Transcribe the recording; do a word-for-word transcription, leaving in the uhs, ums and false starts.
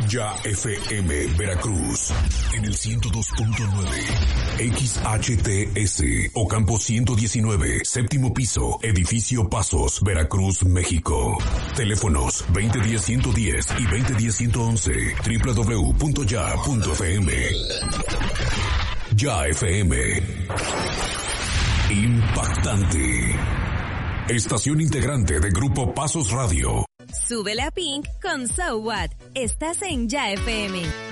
Ya F M Veracruz en el ciento dos punto nueve, X H T S Ocampo ciento diecinueve, séptimo piso, edificio Pasos, Veracruz, México. Teléfonos veinte diez ciento diez y veinte diez ciento once, doble u doble u doble u punto ya punto f m. Ya F M. Impactante. Estación integrante de Grupo Pasos Radio. Súbele a Pink con So What. Estás en Ya F M.